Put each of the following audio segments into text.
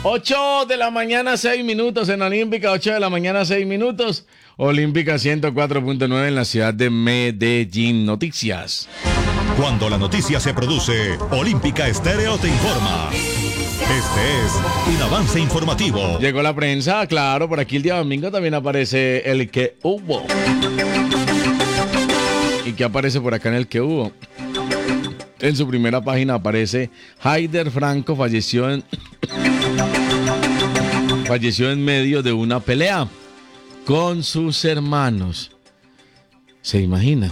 8 de la mañana, 6 minutos en Olímpica, 8 de la mañana, 6 minutos. Olímpica 104.9 en la ciudad de Medellín. Noticias. Cuando la noticia se produce, Olímpica Estéreo te informa. Este es un avance informativo. Llegó la prensa, claro, por aquí el día domingo también aparece el que hubo. ¿Y qué aparece por acá en el que hubo? En su primera página aparece Haider Franco falleció en medio de una pelea con sus hermanos. ¿Se imagina?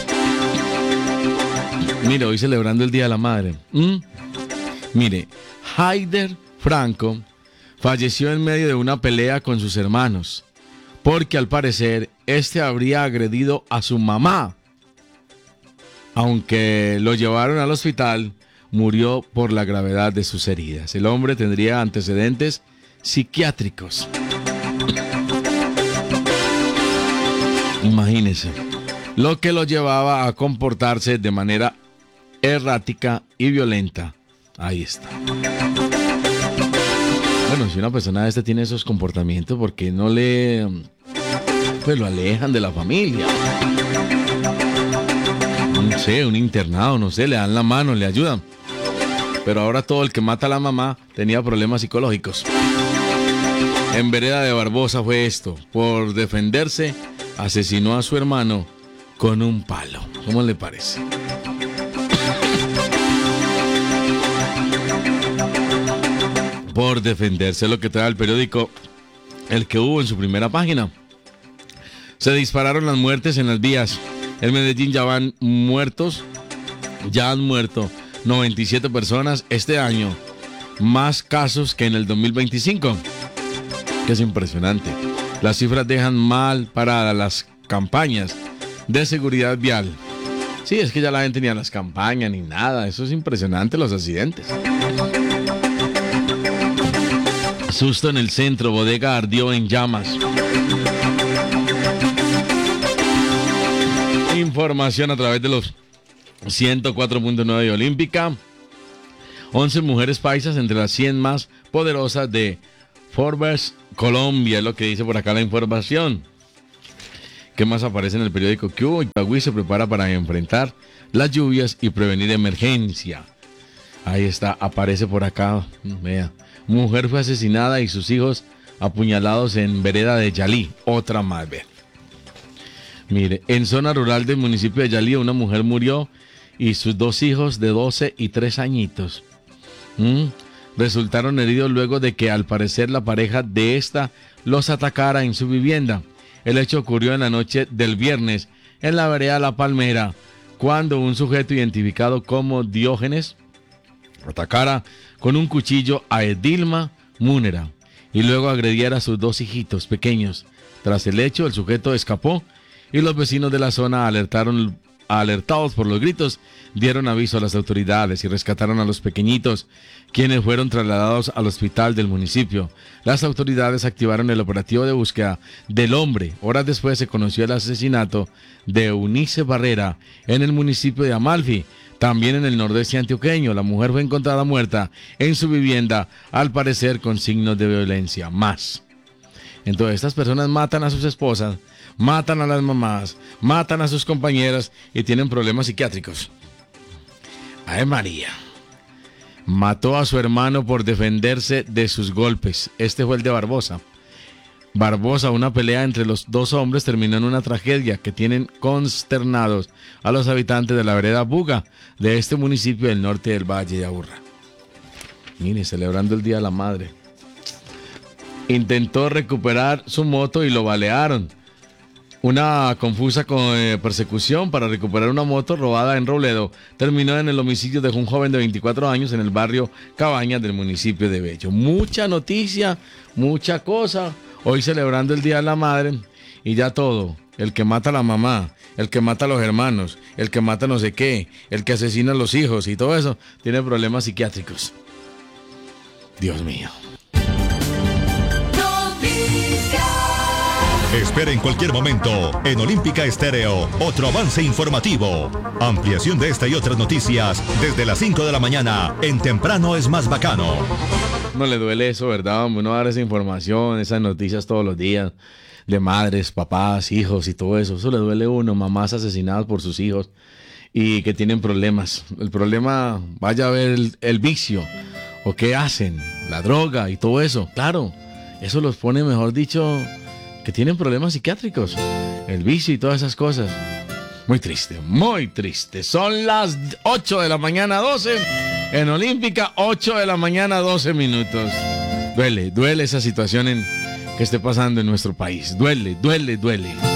Mire, hoy celebrando el Día de la Madre. Mire, Haider Franco falleció en medio de una pelea con sus hermanos, porque al parecer este habría agredido a su mamá. Aunque lo llevaron al hospital, murió por la gravedad de sus heridas. El hombre tendría antecedentes psiquiátricos. Imagínense, lo que lo llevaba a comportarse de manera errática y violenta. Ahí está. Bueno, si una persona de este tiene esos comportamientos, ¿por qué no pues lo alejan de la familia? No sé, un internado, no sé, le dan la mano, le ayudan. Pero ahora todo el que mata a la mamá tenía problemas psicológicos. En Vereda de Barbosa fue esto. Por defenderse, asesinó a su hermano con un palo. ¿Cómo le parece? Por defenderse, lo que trae el periódico El que hubo en su primera página. Se dispararon las muertes en las vías. En Medellín ya han muerto 97 personas este año, más casos que en el 2025, que es impresionante. Las cifras dejan mal para las campañas de seguridad vial. Sí, es que ya la gente ni a las campañas ni nada, eso es impresionante, los accidentes. Susto en el centro, bodega ardió en llamas. Información a través de los 104.9 de Olímpica. 11 mujeres paisas entre las 100 más poderosas de Forbes Colombia, es lo que dice por acá la información. ¿Qué más aparece en el periódico? Que hubo Itagüí se prepara para enfrentar las lluvias y prevenir emergencia. Ahí está, aparece por acá. Vea, mujer fue asesinada y sus hijos apuñalados en vereda de Yalí. Otra más, vea. Mire, en zona rural del municipio de Yalí, una mujer murió y sus dos hijos de 12 y 3 añitos resultaron heridos luego de que al parecer la pareja de esta los atacara en su vivienda. El hecho ocurrió en la noche del viernes en la vereda La Palmera, cuando un sujeto identificado como Diógenes atacara con un cuchillo a Edilma Múnera y luego agrediera a sus dos hijitos pequeños. Tras el hecho, el sujeto escapó y los vecinos de la zona alertados por los gritos, dieron aviso a las autoridades y rescataron a los pequeñitos, quienes fueron trasladados al hospital del municipio. Las autoridades activaron el operativo de búsqueda del hombre. Horas después se conoció el asesinato de Eunice Barrera en el municipio de Amalfi, también en el nordeste antioqueño. La mujer fue encontrada muerta en su vivienda, al parecer con signos de violencia. Más. Entonces, estas personas matan a sus esposas, matan a las mamás, matan a sus compañeras y tienen problemas psiquiátricos. Ay, María. Mató a su hermano por defenderse de sus golpes. Este fue el de Barbosa. Barbosa, una pelea entre los dos hombres terminó en una tragedia que tienen consternados a los habitantes de la vereda Buga de este municipio del norte del Valle de Aburrá. Mire, celebrando el Día de la Madre. Intentó recuperar su moto y lo balearon. Una confusa persecución para recuperar una moto robada en Robledo terminó en el homicidio de un joven de 24 años en el barrio Cabañas del municipio de Bello. Mucha noticia, mucha cosa. Hoy celebrando el Día de la Madre y ya todo. El que mata a la mamá, el que mata a los hermanos, el que mata no sé qué, el que asesina a los hijos y todo eso, tiene problemas psiquiátricos. Dios mío. Espera en cualquier momento en Olímpica Estéreo otro avance informativo. Ampliación de esta y otras noticias desde las 5 de la mañana en Temprano es más bacano. No le duele eso, ¿verdad? Hombre? Uno dar esa información, esas noticias todos los días de madres, papás, hijos y todo eso. Eso le duele a uno, mamás asesinadas por sus hijos y que tienen problemas. El problema, vaya a ver el vicio o qué hacen, la droga y todo eso. Claro, eso los pone, mejor dicho, que tienen problemas psiquiátricos. El vicio y todas esas cosas. Muy triste, muy triste. Son las 8 de la mañana 12 en Olímpica, 8 de la mañana 12 minutos. Duele esa situación que esté pasando en nuestro país. Duele.